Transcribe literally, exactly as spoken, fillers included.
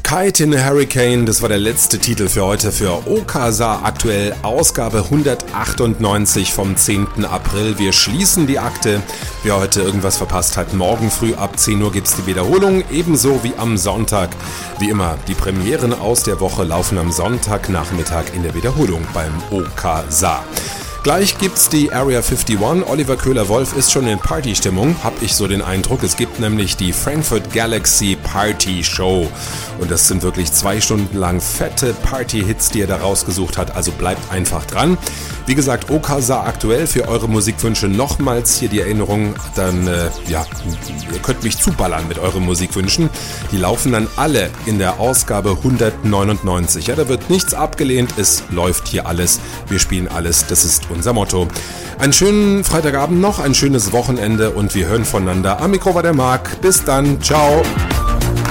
Kite in a Hurricane, das war der letzte Titel für heute für Okasa, aktuell Ausgabe hundertachtundneunzig vom zehnten April. Wir schließen die Akte. Wer heute irgendwas verpasst hat, morgen früh ab zehn Uhr gibt's die Wiederholung, ebenso wie am Sonntag. Wie immer, die Premieren aus der Woche laufen am Sonntagnachmittag in der Wiederholung beim Okasa. Gleich gibt's die Area einundfünfzig. Oliver Köhler-Wolf ist schon in Partystimmung, hab ich so den Eindruck. Es gibt nämlich die Frankfurt Galaxy Party Show. Und das sind wirklich zwei Stunden lang fette Party-Hits, die er da rausgesucht hat. Also bleibt einfach dran. Wie gesagt, Okasa aktuell für eure Musikwünsche. Nochmals hier die Erinnerung, dann, äh, ja, ihr könnt mich zuballern mit euren Musikwünschen. Die laufen dann alle in der Ausgabe hundertneunundneunzig. Ja, da wird nichts abgelehnt, es läuft hier alles. Wir spielen alles, das ist unser Motto. Einen schönen Freitagabend noch, ein schönes Wochenende und wir hören voneinander. Am Mikro war der Marc. Bis dann, ciao.